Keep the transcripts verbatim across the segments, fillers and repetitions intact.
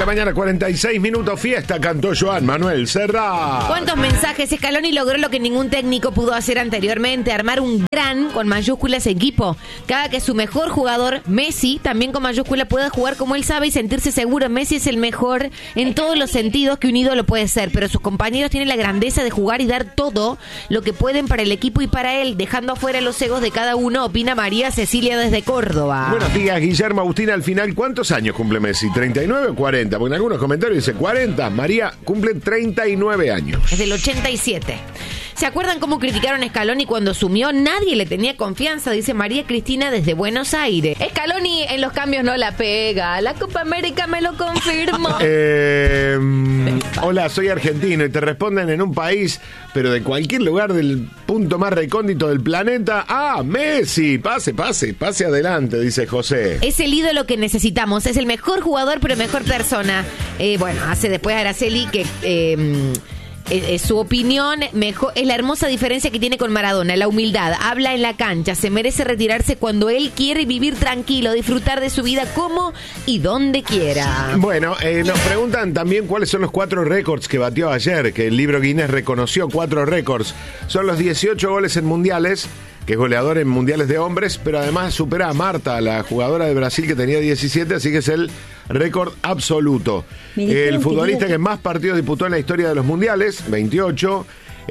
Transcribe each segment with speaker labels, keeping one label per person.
Speaker 1: la mañana, cuarenta y seis minutos, fiesta, cantó Joan Manuel Serrat.
Speaker 2: ¿Cuántos mensajes? Scaloni logró lo que ningún técnico pudo hacer anteriormente, armar un gran, con mayúsculas, equipo. Cada que su mejor jugador, Messi, también con mayúscula, pueda jugar como él sabe y sentirse seguro. Messi es el mejor en todos los sentidos que un ídolo puede ser, pero sus compañeros tienen la grandeza de jugar y dar todo lo que pueden para el equipo y para él, dejando afuera los egos de cada uno, opina María Cecilia desde Córdoba.
Speaker 1: Buenos días, Guillermo. Agustina, al final, ¿cuántos años cumple Messi? ¿treinta y nueve o cuarenta? Porque en algunos comentarios dice cuarenta. María cumple treinta y nueve años.
Speaker 2: Es del ochenta y siete. ¿Se acuerdan cómo criticaron a Scaloni cuando asumió? Nadie le tenía confianza, dice María Cristina desde Buenos Aires. Scaloni en los cambios no la pega. La Copa América me lo confirmó.
Speaker 1: Eh, hola, soy argentino y te responden en un país, pero de cualquier lugar del punto más recóndito del planeta. Ah, Messi, pase, pase, pase adelante, dice José.
Speaker 2: Es el ídolo que necesitamos. Es el mejor jugador, pero mejor persona. Eh, bueno, hace después Araceli que... Eh, Eh, eh, su opinión mejor, es la hermosa diferencia que tiene con Maradona, la humildad, habla en la cancha, se merece retirarse cuando él quiere vivir tranquilo, disfrutar de su vida como y donde quiera.
Speaker 1: Bueno, eh, nos preguntan también cuáles son los cuatro récords que batió ayer, que el libro Guinness reconoció cuatro récords. Son los dieciocho goles en mundiales, que es goleador en mundiales de hombres, pero además supera a Marta, la jugadora de Brasil, que tenía diecisiete, así que es el récord absoluto. El futbolista que más partidos disputó en la historia de los mundiales, veintiocho.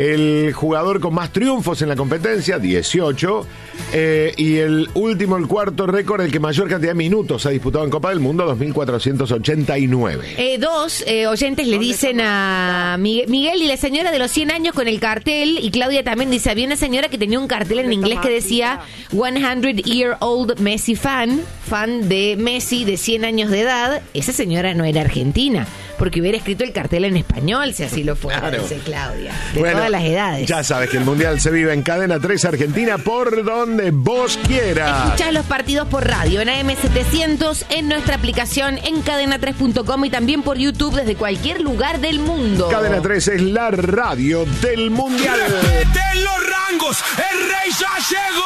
Speaker 1: El jugador con más triunfos en la competencia, dieciocho. Eh, y el último, el cuarto récord, el que mayor cantidad de minutos ha disputado en Copa del Mundo, dos mil cuatrocientos ochenta y nueve.
Speaker 2: Eh, dos eh, oyentes le dicen a Miguel, Miguel y la señora de los cien años con el cartel, y Claudia también dice, había una señora que tenía un cartel en inglés que decía cien year old Messi fan, fan de Messi de cien años de edad. Esa señora no era argentina, porque hubiera escrito el cartel en español, si así lo fuera, claro. Dice Claudia. De bueno, todas las edades.
Speaker 1: Ya sabes que el Mundial se vive en Cadena tres Argentina, por donde vos quieras.
Speaker 2: Escuchás los partidos por radio, en A M setecientos, en nuestra aplicación, en cadena tres punto com y también por YouTube desde cualquier lugar del mundo.
Speaker 1: Cadena tres es la radio del Mundial.
Speaker 3: ¡De los rangos! ¡El rey ya llegó!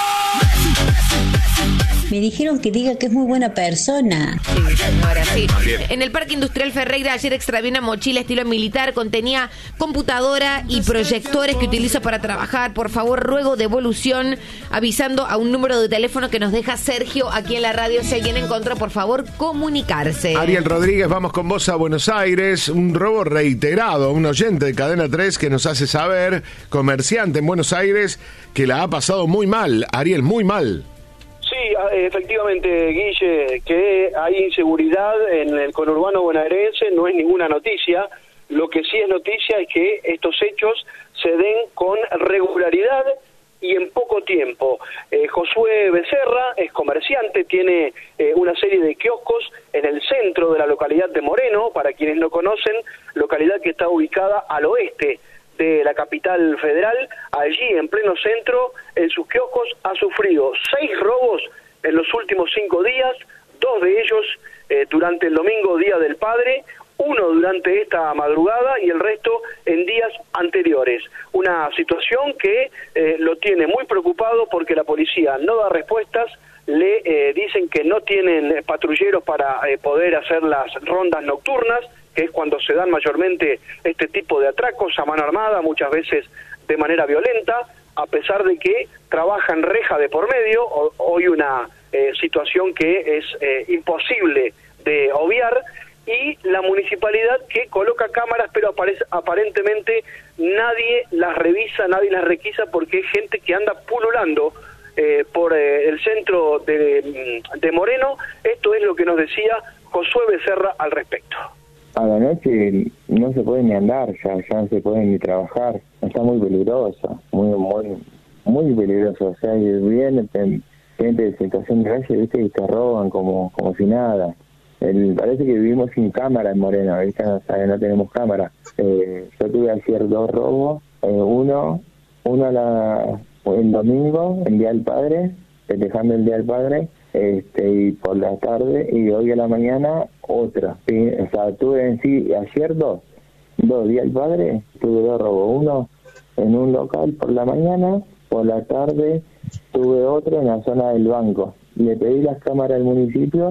Speaker 4: Me dijeron que diga que es muy buena persona.
Speaker 2: Sí, señora, sí. En el Parque Industrial Ferreira ayer extravió una mochila estilo militar, contenía computadora y proyectores que utilizo para trabajar. Por favor, ruego devolución, avisando a un número de teléfono que nos deja Sergio aquí en la radio. Si alguien encontró, por favor, comunicarse.
Speaker 1: Ariel Rodríguez, vamos con vos a Buenos Aires. Un robo reiterado, un oyente de Cadena tres que nos hace saber, comerciante en Buenos Aires, que la ha pasado muy mal. Ariel, muy mal.
Speaker 5: Sí, efectivamente, Guille, que hay inseguridad en el conurbano bonaerense no es ninguna noticia. Lo que sí es noticia es que estos hechos se den con regularidad y en poco tiempo. Eh, Josué Becerra es comerciante, tiene eh, una serie de kioscos en el centro de la localidad de Moreno, para quienes no conocen, localidad que está ubicada al oeste de la capital federal. Allí, en pleno centro, en sus kioscos ha sufrido seis robos en los últimos cinco días, dos de ellos eh, durante el domingo, Día del Padre, uno durante esta madrugada y el resto en días anteriores. Una situación que eh, lo tiene muy preocupado porque la policía no da respuestas, le eh, dicen que no tienen patrulleros para eh, poder hacer las rondas nocturnas, que es cuando se dan mayormente este tipo de atracos a mano armada, muchas veces de manera violenta, a pesar de que trabajan reja de por medio. Hoy una eh, situación que es eh, imposible de obviar, y la municipalidad que coloca cámaras, pero aparece, aparentemente nadie las revisa, nadie las requisa, porque hay gente que anda pululando eh, por eh, el centro de, de Moreno. Esto es lo que nos decía Josué Becerra al respecto.
Speaker 6: A la noche no se puede ni andar, ya, ya no se puede ni trabajar, está muy peligroso, muy muy muy peligroso. O sea, vienen gente de situación de calle, viste, y te roban como como si nada. El, parece que vivimos sin cámara en Moreno, ¿viste? No, o sea, no tenemos cámara. Eh, yo tuve ayer dos robos, eh, uno uno a la, el domingo, el Día del Padre, festejando el Día del Padre, este y por la tarde, y hoy a la mañana otra. ¿Sí? O sea, tuve en sí ayer dos, dos Día del Padre, tuve dos robos, uno en un local por la mañana, por la tarde tuve otro en la zona del banco. Le pedí las cámaras al municipio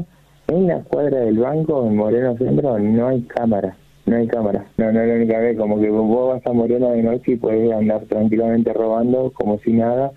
Speaker 6: En la cuadra del banco, en Moreno Centro, no hay cámara. No hay cámara. No, no, no, no, no, como que vos vas a Moreno de noche y podés andar tranquilamente robando como si nada.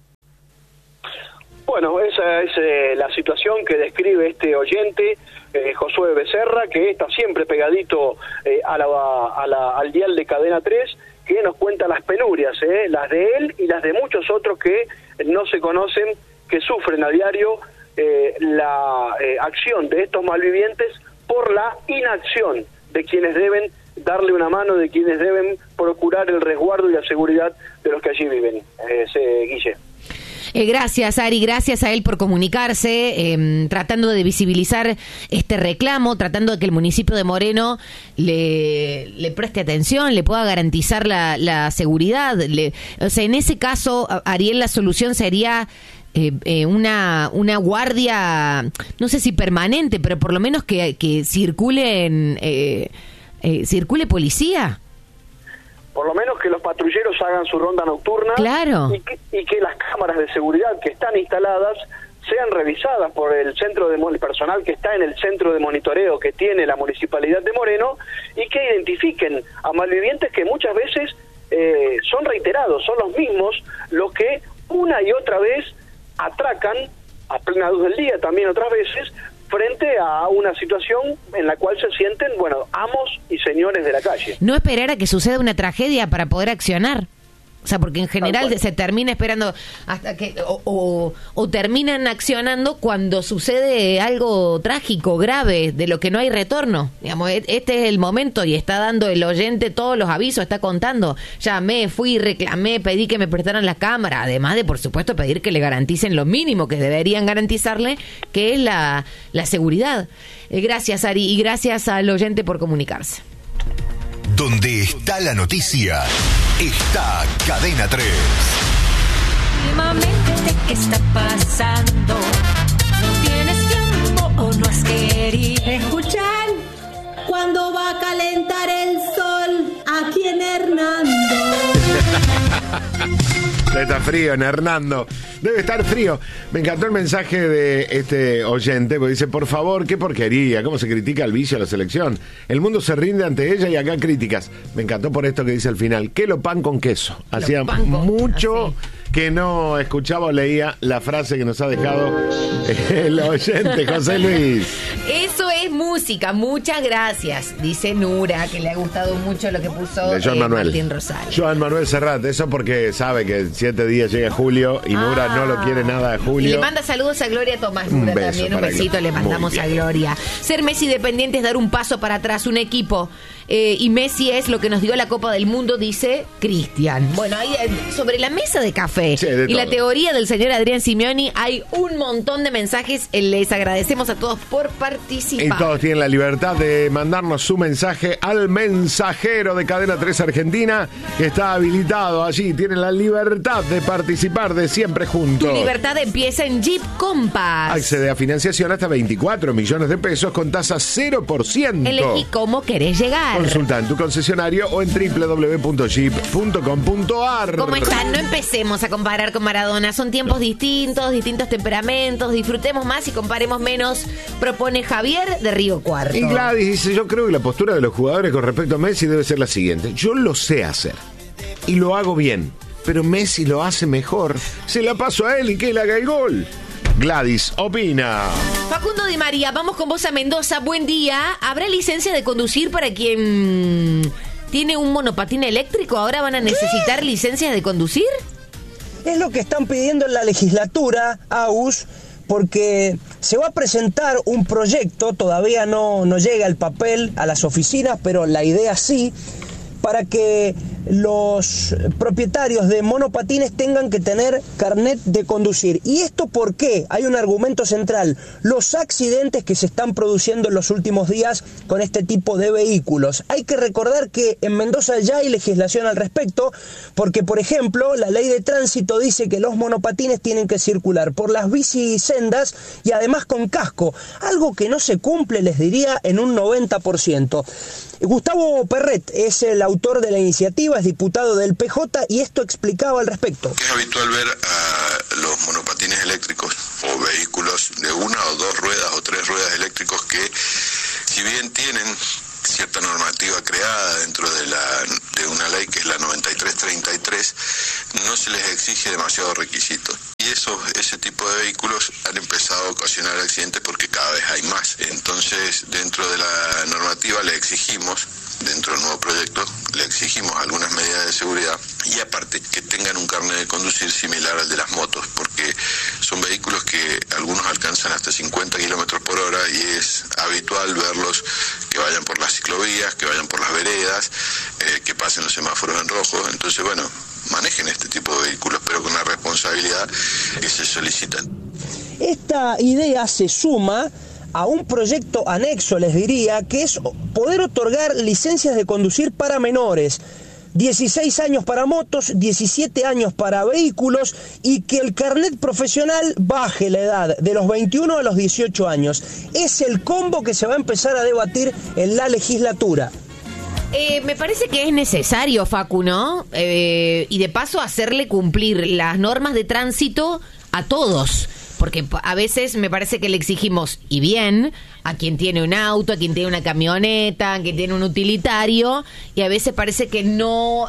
Speaker 5: Bueno, esa es eh, la situación que describe este oyente, eh, Josué Becerra, que está siempre pegadito eh, a la, a la, al dial de Cadena tres, que nos cuenta las penurias, eh, las de él y las de muchos otros que no se conocen, que sufren a diario eh, la eh, acción de estos malvivientes por la inacción de quienes deben darle una mano, de quienes deben procurar el resguardo y la seguridad de los que allí viven. Eh, se, Guille.
Speaker 2: Eh, gracias, Ari, gracias a él por comunicarse, eh, tratando de visibilizar este reclamo, tratando de que el municipio de Moreno le, le preste atención, le pueda garantizar la, la seguridad. Le, o sea, en ese caso, Ariel, la solución sería eh, eh, una, una guardia, no sé si permanente, pero por lo menos que, que circulen, eh, eh, circule policía.
Speaker 5: Por lo menos que los patrulleros hagan su ronda nocturna.
Speaker 2: Claro.
Speaker 5: y, que, y que las cámaras de seguridad que están instaladas sean revisadas por el centro de el personal que está en el centro de monitoreo que tiene la Municipalidad de Moreno, y que identifiquen a malvivientes que muchas veces eh, son reiterados, son los mismos los que una y otra vez atracan a plena luz del día, también otras veces, frente a una situación en la cual se sienten, bueno, amos y señores de la calle.
Speaker 2: No esperar a que suceda una tragedia para poder accionar. O sea, porque en general se termina esperando hasta que o, o, o terminan accionando cuando sucede algo trágico, grave, de lo que no hay retorno. Digamos, este es el momento y está dando el oyente todos los avisos, está contando. Llamé, fui, reclamé, pedí que me prestaran la cámara, además de, por supuesto, pedir que le garanticen lo mínimo que deberían garantizarle, que es la, la seguridad. Eh, gracias, Ari, y gracias al oyente por comunicarse.
Speaker 7: Donde está la noticia, está Cadena tres.
Speaker 8: Últimamente, ¿qué está pasando? ¿No tienes tiempo o no has querido?
Speaker 9: ¿Escuchan? ¿Cuándo va a calentar el sol aquí en Hernando?
Speaker 1: Está frío en Hernando. Debe estar frío. Me encantó el mensaje de este oyente, porque dice, por favor, qué porquería, cómo se critica el vicio a la selección. El mundo se rinde ante ella y acá críticas. Me encantó por esto que dice al final, que lo pan con queso. Hacía mucho así que no escuchaba o leía la frase que nos ha dejado el oyente, José Luis.
Speaker 2: Eso es música, muchas gracias, dice Nura, que le ha gustado mucho lo que puso
Speaker 1: de Joan
Speaker 2: eh,
Speaker 1: Manuel.
Speaker 2: Martín Rosario.
Speaker 1: Joan Manuel Serrat, eso porque sabe que en siete días llega julio y Nura ah, no lo quiere nada de julio.
Speaker 2: Y le manda saludos a Gloria Tomás Nura, un también un besito Glo- le mandamos a Gloria. Ser Messi dependiente es dar un paso para atrás, un equipo. Eh, y Messi es lo que nos dio la Copa del Mundo, dice Cristian. Bueno, ahí sobre la mesa de café
Speaker 1: sí, de
Speaker 2: y
Speaker 1: todo.
Speaker 2: La teoría del señor Adrián Simeoni hay un montón de mensajes. Les agradecemos a todos por participar.
Speaker 1: Y todos tienen la libertad de mandarnos su mensaje al mensajero de Cadena tres Argentina, que está habilitado allí. Tienen la libertad de participar de Siempre Juntos.
Speaker 2: Tu libertad empieza en Jeep Compass.
Speaker 1: Accede a financiación hasta veinticuatro millones de pesos con tasa cero por ciento.
Speaker 2: Elegí cómo querés llegar.
Speaker 1: Consulta en tu concesionario o en doble u doble u doble u punto jeep punto com punto a r.
Speaker 2: ¿Cómo están? No empecemos a comparar con Maradona. Son tiempos distintos, distintos temperamentos. Disfrutemos más y comparemos menos, propone Javier de Río Cuarto.
Speaker 1: Y Gladys dice, yo creo que la postura de los jugadores con respecto a Messi debe ser la siguiente. Yo lo sé hacer y lo hago bien, pero Messi lo hace mejor. Se la paso a él y que él haga el gol. Gladys opina.
Speaker 2: Facundo Di María, vamos con vos a Mendoza. Buen día. ¿Habrá licencia de conducir para quien tiene un monopatín eléctrico? ¿Ahora van a necesitar licencias de conducir?
Speaker 10: Es lo que están pidiendo en la legislatura, A U S, porque se va a presentar un proyecto, todavía no, no llega el papel a las oficinas, pero la idea sí, para que los propietarios de monopatines tengan que tener carnet de conducir. ¿Y esto por qué? Hay un argumento central: los accidentes que se están produciendo en los últimos días con este tipo de vehículos. Hay que recordar que en Mendoza ya hay legislación al respecto, porque por ejemplo la ley de tránsito dice que los monopatines tienen que circular por las bicisendas y además con casco, algo que no se cumple, les diría, en un noventa por ciento. Gustavo Perret es el autor de la iniciativa, Oliva es diputado del P J y esto explicaba al respecto.
Speaker 11: Es habitual ver a los monopatines eléctricos o vehículos de una o dos ruedas o tres ruedas eléctricos que, si bien tienen cierta normativa creada dentro de la de una ley que es la noventa y tres treinta y tres, no se les exige demasiados requisitos. Y eso, ese tipo de vehículos han empezado a ocasionar accidentes porque cada vez hay más. Entonces, dentro de la normativa le exigimos, dentro del nuevo proyecto, le exigimos algunas medidas de seguridad y aparte que tengan un carnet de conducir similar al de las motos, porque son vehículos que algunos alcanzan hasta cincuenta kilómetros por hora y es habitual verlos que vayan por las ciclovías, que vayan por las veredas, eh, que pasen los semáforos en rojo. Entonces, bueno, manejen este tipo de vehículos, pero con la responsabilidad que se solicitan.
Speaker 10: Esta idea se suma a un proyecto anexo, les diría, que es poder otorgar licencias de conducir para menores. dieciséis años para motos, diecisiete años para vehículos y que el carnet profesional baje la edad de los veintiuno a los dieciocho años. Es el combo que se va a empezar a debatir en la legislatura.
Speaker 2: Eh, me parece que es necesario, Facu, ¿no? Eh, y de paso hacerle cumplir las normas de tránsito a todos. Porque a veces me parece que le exigimos, y bien, a quien tiene un auto, a quien tiene una camioneta, a quien tiene un utilitario, y a veces parece que no...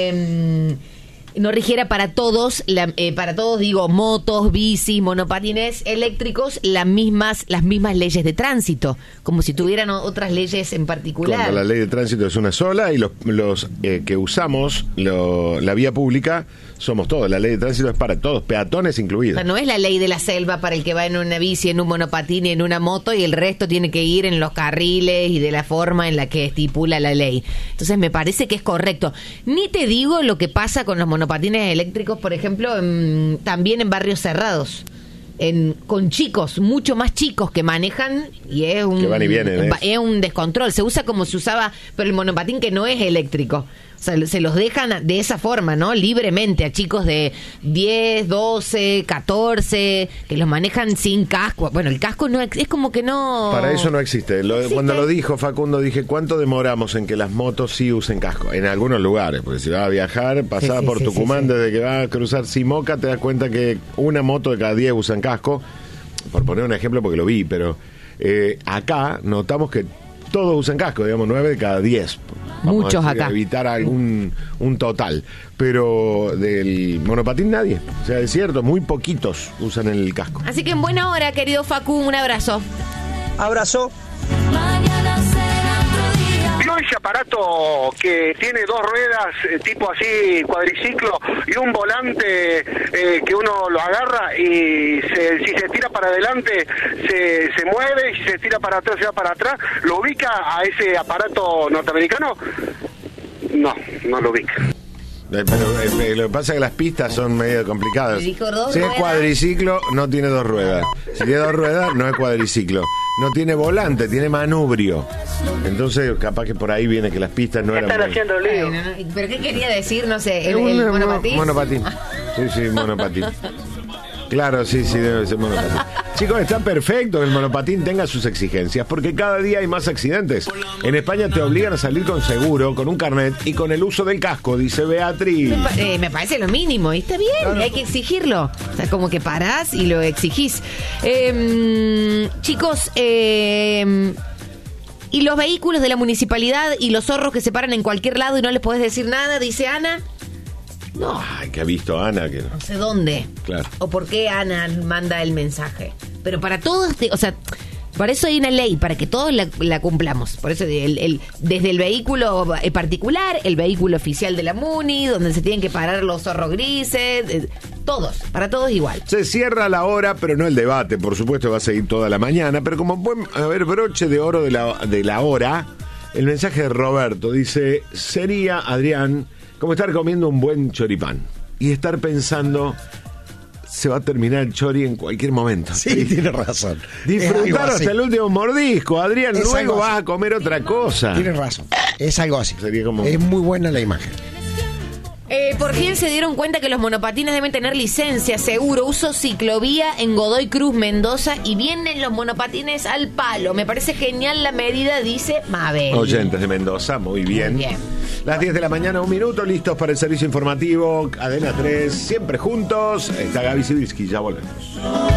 Speaker 2: Eh, no rigiera para todos, la, eh, para todos digo, motos, bicis, monopatines eléctricos, las mismas, las mismas leyes de tránsito, como si tuvieran otras leyes en particular.
Speaker 1: Cuando la ley de tránsito es una sola y los, los eh, que usamos lo, la vía pública somos todos, la ley de tránsito es para todos, peatones incluidos.
Speaker 2: O sea, no es la ley de la selva para el que va en una bici, en un monopatín y en una moto y el resto tiene que ir en los carriles y de la forma en la que estipula la ley. Entonces me parece que es correcto. Ni te digo lo que pasa con los monopatines monopatines eléctricos, por ejemplo, en, también en barrios cerrados, en, con chicos, mucho más chicos que manejan y es un,
Speaker 1: que van y vienen,
Speaker 2: es. es un descontrol. Se usa como se usaba, pero el monopatín que no es eléctrico. O sea, se los dejan de esa forma, ¿no? Libremente a chicos de diez, doce, catorce, que los manejan sin casco. Bueno, el casco no es como que no...
Speaker 1: Para eso no existe. Lo,
Speaker 2: ¿Existe?
Speaker 1: Cuando lo dijo Facundo, dije, ¿cuánto demoramos en que las motos sí usen casco? En algunos lugares, porque si vas a viajar, pasada sí, sí, por sí, Tucumán, sí, sí. desde que vas a cruzar Simoca, te das cuenta que una moto de cada diez usan casco. Por poner un ejemplo, porque lo vi, pero eh, acá notamos que todos usan casco, digamos, nueve de cada diez. Vamos
Speaker 2: Muchos
Speaker 1: a decir,
Speaker 2: acá.
Speaker 1: Evitar algún un total. Pero del monopatín nadie. O sea, es cierto, muy poquitos usan el casco.
Speaker 2: Así que en buena hora, querido Facu, un abrazo.
Speaker 10: Abrazo.
Speaker 5: ¿Vio ese aparato que tiene dos ruedas, eh, tipo así, cuadriciclo, y un volante eh, que uno lo agarra y se, si se tira para adelante se, se mueve, y si se tira para atrás se va para atrás? ¿Lo ubica a ese aparato norteamericano? No, no lo ubica.
Speaker 1: Eh, Pero eh, lo que pasa es que las pistas son medio complicadas.
Speaker 2: ¿Me dijo dos
Speaker 1: Si es
Speaker 2: ruedas?
Speaker 1: cuadriciclo, no tiene dos ruedas. Si tiene dos ruedas, no es cuadriciclo. No tiene volante, tiene manubrio. Entonces, capaz que por ahí viene que las pistas no eran...
Speaker 5: Están
Speaker 1: muy-
Speaker 5: haciendo lío.
Speaker 2: Ay, no, no. ¿Pero qué quería decir? No sé, el,
Speaker 1: Un-
Speaker 2: el
Speaker 1: un-
Speaker 2: monopatín.
Speaker 1: Monopatín. Sí, sí, monopatín. Claro, sí, sí, debe ser monopatín. Chicos, está perfecto que el monopatín tenga sus exigencias, porque cada día hay más accidentes. En España te obligan a salir con seguro, con un carnet y con el uso del casco, dice Beatriz.
Speaker 2: Me, pa- eh, me parece lo mínimo, y está bien,
Speaker 1: Claro.
Speaker 2: hay que exigirlo. O sea, como que parás y lo exigís. Eh, chicos, eh, y los vehículos de la municipalidad y los zorros que se paran en cualquier lado y no les podés decir nada, dice Ana. No,
Speaker 1: Ay, que ha visto Ana que...
Speaker 2: no sé dónde.
Speaker 1: Claro.
Speaker 2: O por qué Ana manda el mensaje. Pero para todos, te- o sea, para eso hay una ley, para que todos la, la cumplamos. Por eso, el, el, desde el vehículo particular, el vehículo oficial de la Muni, donde se tienen que parar los zorros grises, eh, todos, para todos igual.
Speaker 1: Se cierra la hora, pero no el debate. Por supuesto va a seguir toda la mañana, pero como buen, a ver, broche de oro de la, de la hora, el mensaje de Roberto dice, sería, Adrián, como estar comiendo un buen choripán y estar pensando, se va a terminar el chori en cualquier momento.
Speaker 12: Sí, tiene razón. Es algo
Speaker 1: Disfrutar
Speaker 12: así.
Speaker 1: hasta el último mordisco, Adrián,
Speaker 12: Es
Speaker 1: luego
Speaker 12: algo
Speaker 1: vas
Speaker 12: así.
Speaker 1: a comer otra cosa.
Speaker 12: Tienes razón. Es algo así.
Speaker 1: Sería como...
Speaker 12: Es muy buena la imagen.
Speaker 2: Eh, por fin se dieron cuenta que los monopatines deben tener licencia, seguro, uso ciclovía en Godoy Cruz, Mendoza, y vienen los monopatines al palo. Me parece genial la medida, dice Mabel.
Speaker 1: Oyentes de Mendoza, muy bien.
Speaker 2: Muy bien.
Speaker 1: Las diez de la mañana, un minuto, listos para el servicio informativo. Cadena tres, siempre juntos. Está Gaby Sibilski, ya volvemos.